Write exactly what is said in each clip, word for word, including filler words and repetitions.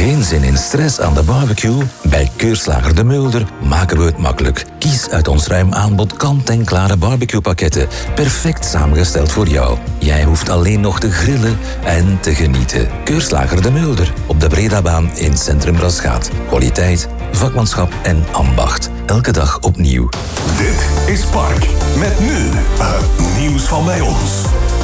Geen zin in stress aan de barbecue? Bij Keurslager de Mulder maken we het makkelijk. Kies uit ons ruim aanbod kant-en-klare barbecuepakketten. Perfect samengesteld voor jou. Jij hoeft alleen nog te grillen en te genieten. Keurslager de Mulder op de Bredabaan in Centrum Rasgaat. Kwaliteit, vakmanschap en ambacht. Elke dag opnieuw. Dit is Park. Met nu het nieuws van bij ons.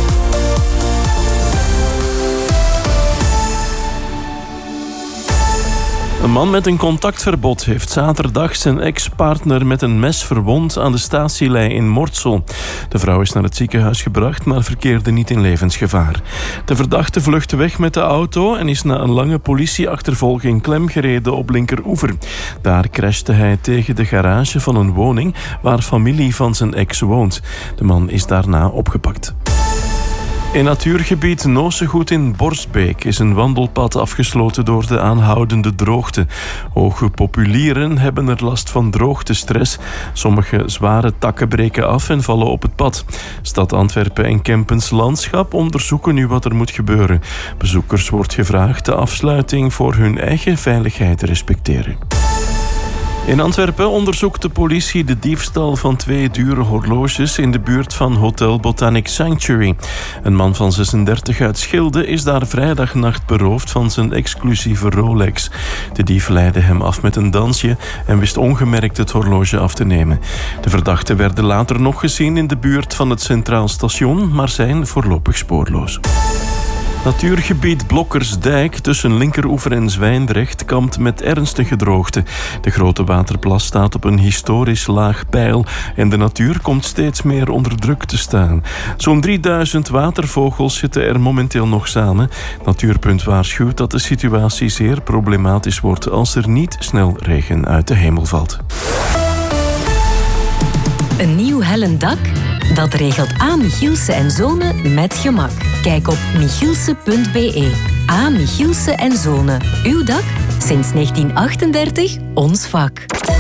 Een man met een contactverbod heeft zaterdag zijn ex-partner met een mes verwond aan de statielei in Mortsel. De vrouw is naar het ziekenhuis gebracht, maar verkeerde niet in levensgevaar. De verdachte vluchtte weg met de auto en is na een lange politieachtervolging klemgereden op Linkeroever. Daar crashte hij tegen de garage van een woning waar familie van zijn ex woont. De man is daarna opgepakt. In natuurgebied Noosegoed in Borstbeek is een wandelpad afgesloten door de aanhoudende droogte. Hoge populieren hebben er last van droogtestress. Sommige zware takken breken af en vallen op het pad. Stad Antwerpen en Kempens Landschap onderzoeken nu wat er moet gebeuren. Bezoekers wordt gevraagd de afsluiting voor hun eigen veiligheid te respecteren. In Antwerpen onderzoekt de politie de diefstal van twee dure horloges in de buurt van Hotel Botanic Sanctuary. Een man van zesendertig uit Schilde is daar vrijdagnacht beroofd van zijn exclusieve Rolex. De dief leidde hem af met een dansje en wist ongemerkt het horloge af te nemen. De verdachten werden later nog gezien in de buurt van het Centraal Station, maar zijn voorlopig spoorloos. Natuurgebied Blokkersdijk tussen Linkeroever en Zwijndrecht kampt met ernstige droogte. De grote waterplas staat op een historisch laag peil en de natuur komt steeds meer onder druk te staan. Zo'n drieduizend watervogels zitten er momenteel nog samen. Natuurpunt waarschuwt dat de situatie zeer problematisch wordt als er niet snel regen uit de hemel valt. Een nieuw hellend dak? Dat regelt A. Michielsen en Zonen met gemak. Kijk op michielsen punt b e. A. Michielsen en Zonen. Uw dak? Sinds negentien achtendertig ons vak.